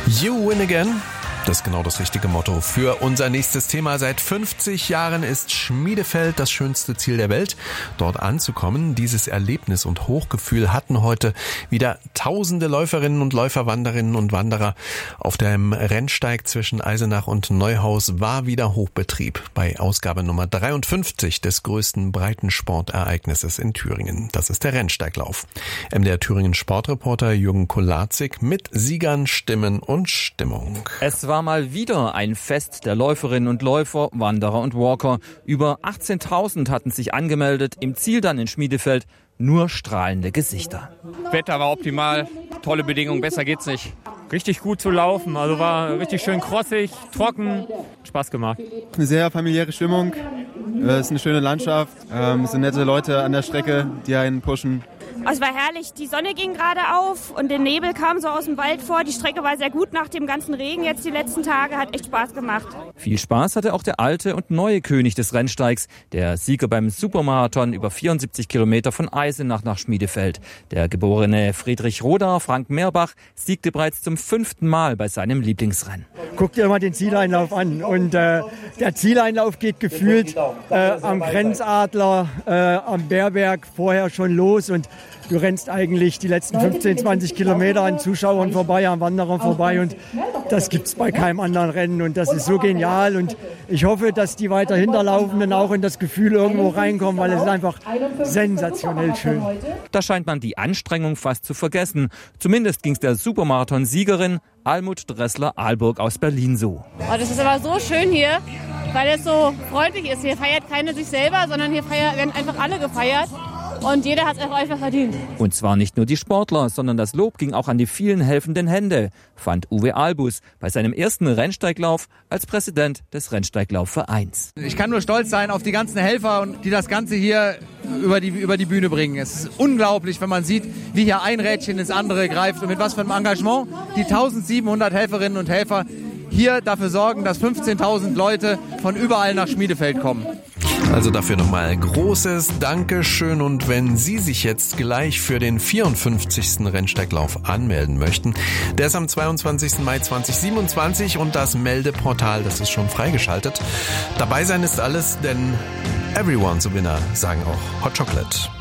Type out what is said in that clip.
You win again. Das ist genau das richtige Motto für unser nächstes Thema. Seit 50 Jahren ist Schmiedefeld das schönste Ziel der Welt. Dort anzukommen, dieses Erlebnis und Hochgefühl hatten heute wieder tausende Läuferinnen und Läufer, Wanderinnen und Wanderer. Auf dem Rennsteig zwischen Eisenach und Neuhaus war wieder Hochbetrieb bei Ausgabe Nummer 53 des größten Breitensportereignisses in Thüringen. Das ist der Rennsteiglauf. MDR Thüringen Sportreporter Jürgen Kolarzig mit Siegern, Stimmen und Stimmung. Es war mal wieder ein Fest der Läuferinnen und Läufer, Wanderer und Walker. Über 18.000 hatten sich angemeldet, im Ziel dann in Schmiedefeld nur strahlende Gesichter. Wetter war optimal, tolle Bedingungen, besser geht's nicht. Richtig gut zu laufen, also war richtig schön krossig, trocken, Spaß gemacht. Eine sehr familiäre Stimmung, es ist eine schöne Landschaft, es sind nette Leute an der Strecke, die einen pushen. Es war herrlich, die Sonne ging gerade auf und der Nebel kam so aus dem Wald vor. Die Strecke war sehr gut nach dem ganzen Regen jetzt die letzten Tage, hat echt Spaß gemacht. Viel Spaß hatte auch der alte und neue König des Rennsteigs, der Sieger beim Supermarathon über 74 Kilometer von Eisenach nach Schmiedefeld. Der geborene Friedrich Roda, Frank Meerbach, siegte bereits zum 5. Mal bei seinem Lieblingsrennen. Guck dir mal den Zieleinlauf an und der Zieleinlauf geht gefühlt am Grenzadler, am Bärberg vorher schon los und du rennst eigentlich die letzten 15, 20 Kilometer an Zuschauern vorbei, an Wanderern vorbei und das gibt's bei keinem anderen Rennen und das ist so genial und ich hoffe, dass die weiter Hinterlaufenden auch in das Gefühl irgendwo reinkommen, weil es ist einfach sensationell schön. Da scheint man die Anstrengung fast zu vergessen. Zumindest ging's der Supermarathon-Siegerin Almut Dressler-Ahlburg aus Berlin so. Oh, das ist aber so schön hier, weil es so freundlich ist. Hier feiert keiner sich selber, sondern hier werden einfach alle gefeiert. Und jeder hat es auch einfach verdient. Und zwar nicht nur die Sportler, sondern das Lob ging auch an die vielen helfenden Hände, fand Uwe Albus bei seinem ersten Rennsteiglauf als Präsident des Rennsteiglaufvereins. Ich kann nur stolz sein auf die ganzen Helfer, die das Ganze hier über die Bühne bringen. Es ist unglaublich, wenn man sieht, wie hier ein Rädchen ins andere greift und mit was für einem Engagement die 1700 Helferinnen und Helfer hier dafür sorgen, dass 15.000 Leute von überall nach Schmiedefeld kommen. Also dafür nochmal großes Dankeschön und wenn Sie sich jetzt gleich für den 54. Rennsteiglauf anmelden möchten, der ist am 22. Mai 2027 und das Meldeportal, das ist schon freigeschaltet. Dabei sein ist alles, denn everyone's a winner, sagen auch Hot Chocolate.